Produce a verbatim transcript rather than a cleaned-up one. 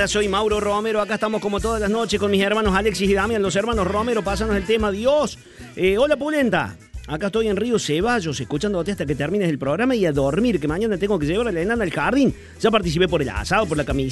Pulenta, soy Mauro Romero. Acá estamos como todas las noches con mis hermanos Alexis y Damián. Los hermanos Romero, pásanos el tema, Dios. Eh, hola, Pulenta. Acá estoy en Río Ceballos, escuchándote hasta que termines el programa y a dormir, que mañana tengo que llevar a la enana al jardín. Ya participé por el asado, por la camiseta.